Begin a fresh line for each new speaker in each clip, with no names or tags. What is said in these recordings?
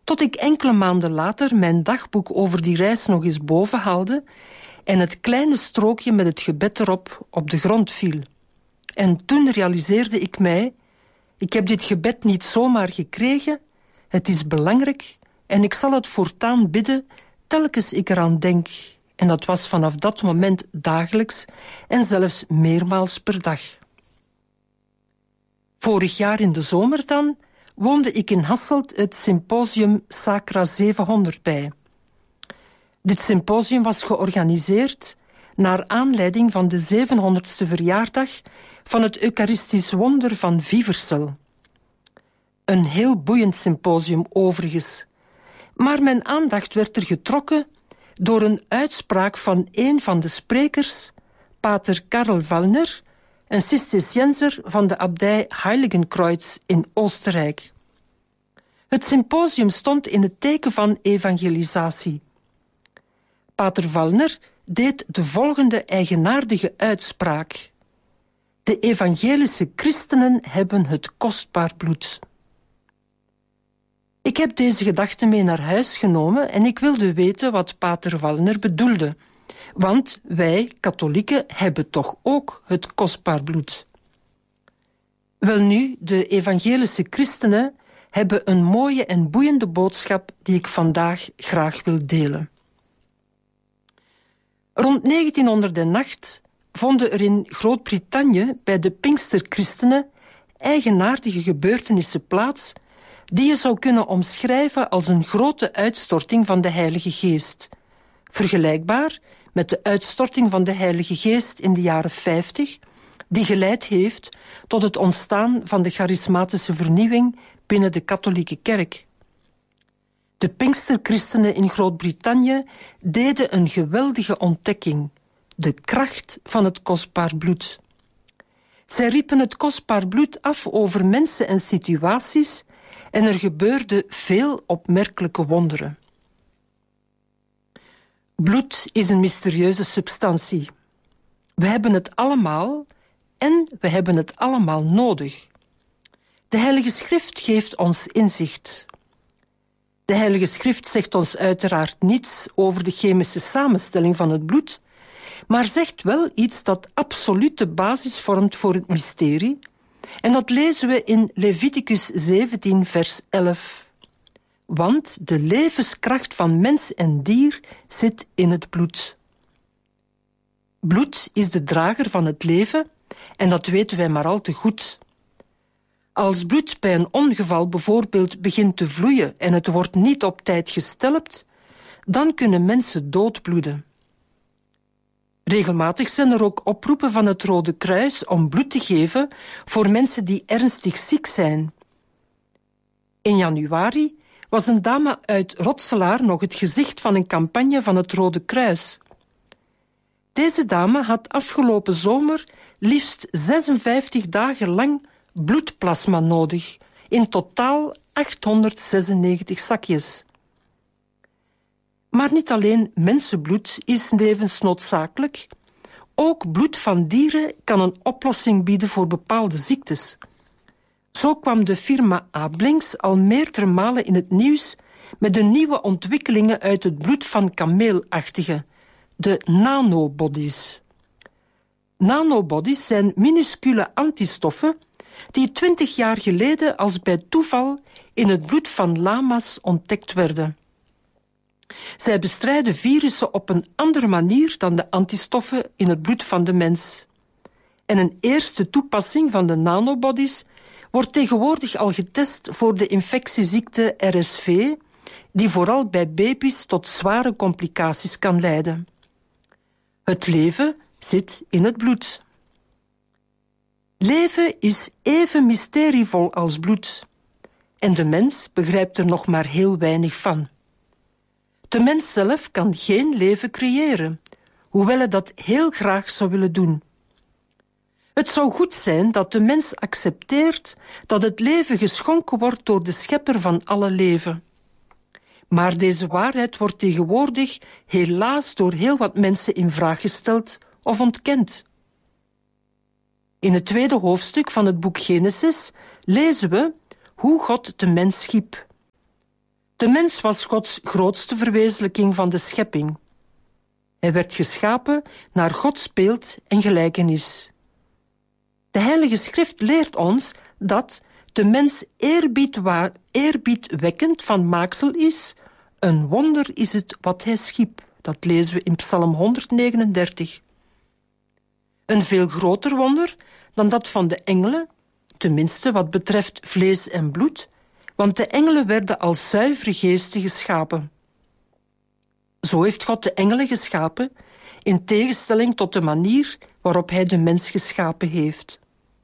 tot ik enkele maanden later mijn dagboek over die reis nog eens boven haalde en het kleine strookje met het gebed erop op de grond viel. En toen realiseerde ik mij, ik heb dit gebed niet zomaar gekregen, het is belangrijk en ik zal het voortaan bidden telkens ik eraan denk. En dat was vanaf dat moment dagelijks en zelfs meermaals per dag. Vorig jaar in de zomer dan woonde ik in Hasselt het symposium Sacra 700 bij. Dit symposium was georganiseerd naar aanleiding van de 700ste verjaardag van het Eucharistisch wonder van Viversel. Een heel boeiend symposium overigens, maar mijn aandacht werd er getrokken door een uitspraak van een van de sprekers, pater Karl Wallner, een Cisterciënser van de abdij Heiligenkreuz in Oostenrijk. Het symposium stond in het teken van evangelisatie. Pater Wallner deed de volgende eigenaardige uitspraak. De evangelische christenen hebben het kostbaar bloed. Ik heb deze gedachte mee naar huis genomen en ik wilde weten wat pater Wallner bedoelde. Want wij, katholieken, hebben toch ook het kostbaar bloed. Welnu, de evangelische christenen hebben een mooie en boeiende boodschap die ik vandaag graag wil delen. Rond 1908 vonden er in Groot-Brittannië bij de Pinksterchristenen eigenaardige gebeurtenissen plaats die je zou kunnen omschrijven als een grote uitstorting van de Heilige Geest. Vergelijkbaar met de uitstorting van de Heilige Geest in de jaren 50, die geleid heeft tot het ontstaan van de charismatische vernieuwing binnen de katholieke kerk. De Pinksterchristenen in Groot-Brittannië deden een geweldige ontdekking, de kracht van het kostbaar bloed. Zij riepen het kostbaar bloed af over mensen en situaties en er gebeurden veel opmerkelijke wonderen. Bloed is een mysterieuze substantie. We hebben het allemaal en we hebben het allemaal nodig. De Heilige Schrift geeft ons inzicht. De Heilige Schrift zegt ons uiteraard niets over de chemische samenstelling van het bloed, maar zegt wel iets dat absoluut de basis vormt voor het mysterie, en dat lezen we in Leviticus 17, vers 11. Want de levenskracht van mens en dier zit in het bloed. Bloed is de drager van het leven en dat weten wij maar al te goed. Als bloed bij een ongeval bijvoorbeeld begint te vloeien en het wordt niet op tijd gestelpt, dan kunnen mensen doodbloeden. Regelmatig zijn er ook oproepen van het Rode Kruis om bloed te geven voor mensen die ernstig ziek zijn. In januari was een dame uit Rotselaar nog het gezicht van een campagne van het Rode Kruis. Deze dame had afgelopen zomer liefst 56 dagen lang bloedplasma nodig, in totaal 896 zakjes. Maar niet alleen mensenbloed is levensnoodzakelijk, ook bloed van dieren kan een oplossing bieden voor bepaalde ziektes. Zo kwam de firma Ablings al meerdere malen in het nieuws met de nieuwe ontwikkelingen uit het bloed van kameelachtigen, de nanobodies. Nanobodies zijn minuscule antistoffen die 20 jaar geleden als bij toeval in het bloed van lama's ontdekt werden. Zij bestrijden virussen op een andere manier dan de antistoffen in het bloed van de mens. En een eerste toepassing van de nanobodies wordt tegenwoordig al getest voor de infectieziekte RSV, die vooral bij baby's tot zware complicaties kan leiden. Het leven zit in het bloed. Leven is even mysterievol als bloed. En de mens begrijpt er nog maar heel weinig van. De mens zelf kan geen leven creëren, hoewel hij dat heel graag zou willen doen. Het zou goed zijn dat de mens accepteert dat het leven geschonken wordt door de schepper van alle leven. Maar deze waarheid wordt tegenwoordig helaas door heel wat mensen in vraag gesteld of ontkend. In het tweede hoofdstuk van het boek Genesis lezen we hoe God de mens schiep. De mens was Gods grootste verwezenlijking van de schepping. Hij werd geschapen naar Gods beeld en gelijkenis. De Heilige Schrift leert ons dat de mens eerbiedwekkend van maaksel is. Een wonder is het wat hij schiep. Dat lezen we in Psalm 139. Een veel groter wonder dan dat van de engelen, tenminste wat betreft vlees en bloed, want de engelen werden als zuivere geesten geschapen. Zo heeft God de engelen geschapen, in tegenstelling tot de manier waarop hij de mens geschapen heeft.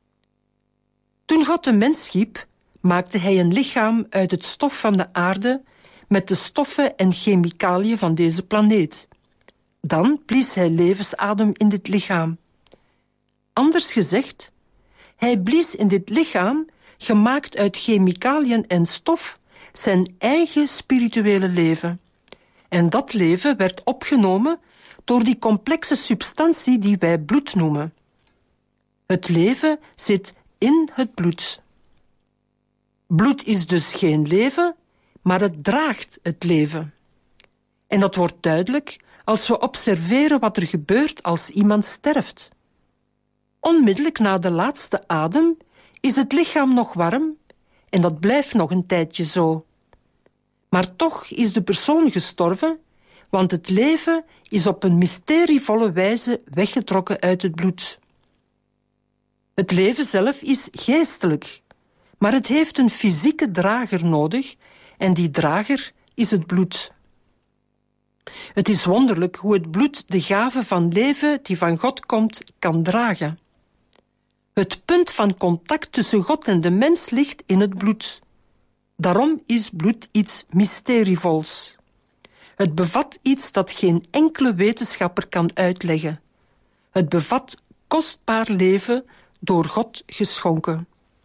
Toen God de mens schiep, maakte hij een lichaam uit het stof van de aarde met de stoffen en chemicaliën van deze planeet. Dan blies hij levensadem in dit lichaam. Anders gezegd, hij blies in dit lichaam, gemaakt uit chemicaliën en stof, zijn eigen spirituele leven. En dat leven werd opgenomen door die complexe substantie die wij bloed noemen. Het leven zit in het bloed. Bloed is dus geen leven, maar het draagt het leven. En dat wordt duidelijk als we observeren wat er gebeurt als iemand sterft. Onmiddellijk na de laatste adem is het lichaam nog warm en dat blijft nog een tijdje zo. Maar toch is de persoon gestorven, want het leven is op een mysterievolle wijze weggetrokken uit het bloed. Het leven zelf is geestelijk, maar het heeft een fysieke drager nodig en die drager is het bloed. Het is wonderlijk hoe het bloed de gave van leven die van God komt kan dragen. Het punt van contact tussen God en de mens ligt in het bloed. Daarom is bloed iets mysterievols. Het bevat iets dat geen enkele wetenschapper kan uitleggen. Het bevat kostbaar leven door God geschonken.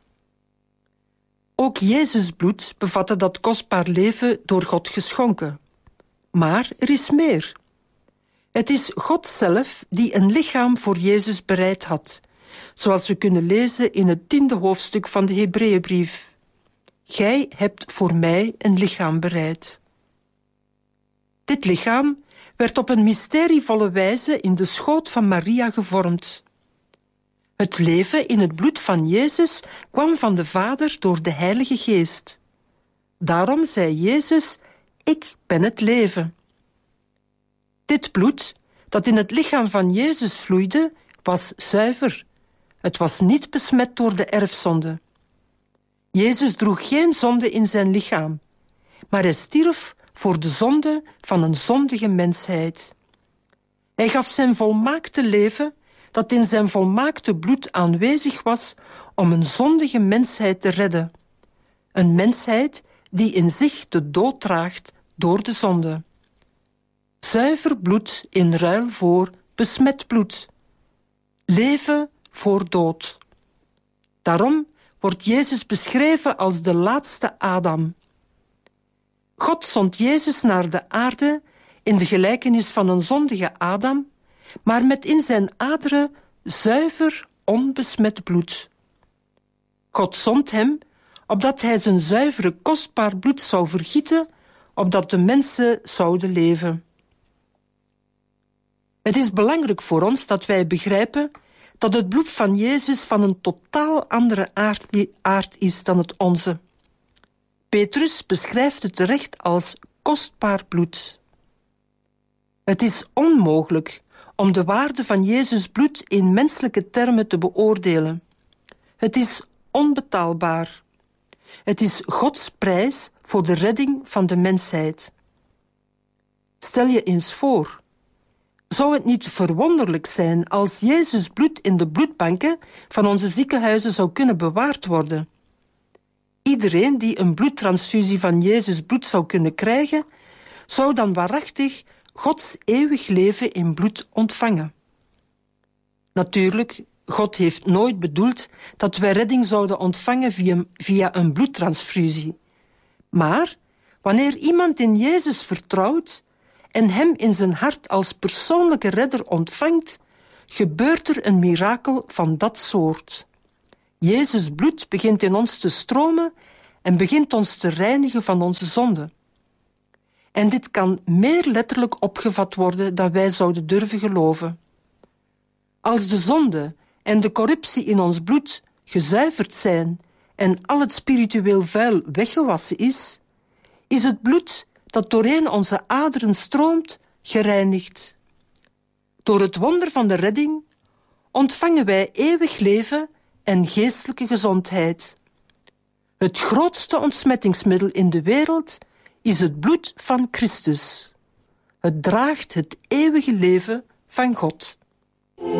Ook Jezus' bloed bevatte dat kostbaar leven door God geschonken. Maar er is meer. Het is God zelf die een lichaam voor Jezus bereid had, zoals we kunnen lezen in het 10e hoofdstuk van de Hebreeënbrief. Gij hebt voor mij een lichaam bereid. Dit lichaam werd op een mysterievolle wijze in de schoot van Maria gevormd. Het leven in het bloed van Jezus kwam van de Vader door de Heilige Geest. Daarom zei Jezus, ik ben het leven. Dit bloed, dat in het lichaam van Jezus vloeide, was zuiver. Het was niet besmet door de erfzonde. Jezus droeg geen zonde in zijn lichaam, maar hij stierf voor de zonde van een zondige mensheid. Hij gaf zijn volmaakte leven, dat in zijn volmaakte bloed aanwezig was, om een zondige mensheid te redden. Een mensheid die in zich de dood draagt door de zonde. Zuiver bloed in ruil voor besmet bloed. Leven voor dood. Daarom wordt Jezus beschreven als de laatste Adam. God zond Jezus naar de aarde in de gelijkenis van een zondige Adam, maar met in zijn aderen zuiver, onbesmet bloed. God zond hem, opdat hij zijn zuivere, kostbaar bloed zou vergieten, opdat de mensen zouden leven. Het is belangrijk voor ons dat wij begrijpen dat het bloed van Jezus van een totaal andere aard is dan het onze. Petrus beschrijft het terecht als kostbaar bloed. Het is onmogelijk om de waarde van Jezus' bloed in menselijke termen te beoordelen. Het is onbetaalbaar. Het is Gods prijs voor de redding van de mensheid. Stel je eens voor, zou het niet verwonderlijk zijn als Jezus' bloed in de bloedbanken van onze ziekenhuizen zou kunnen bewaard worden? Iedereen die een bloedtransfusie van Jezus' bloed zou kunnen krijgen, zou dan waarachtig Gods eeuwig leven in bloed ontvangen. Natuurlijk, God heeft nooit bedoeld dat wij redding zouden ontvangen via een bloedtransfusie. Maar wanneer iemand in Jezus vertrouwt en hem in zijn hart als persoonlijke redder ontvangt, gebeurt er een mirakel van dat soort. Jezus' bloed begint in ons te stromen en begint ons te reinigen van onze zonden. En dit kan meer letterlijk opgevat worden dan wij zouden durven geloven. Als de zonde en de corruptie in ons bloed gezuiverd zijn en al het spiritueel vuil weggewassen is, is het bloed dat doorheen onze aderen stroomt gereinigd. Door het wonder van de redding ontvangen wij eeuwig leven en geestelijke gezondheid. Het grootste ontsmettingsmiddel in de wereld is het bloed van Christus. Het draagt het eeuwige leven van God.